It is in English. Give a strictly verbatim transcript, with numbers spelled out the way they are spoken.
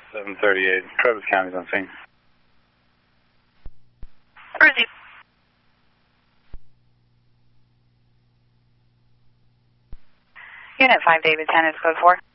seven thirty-eight. Travis County's on scene. Rosie. Unit five, David ten is code four.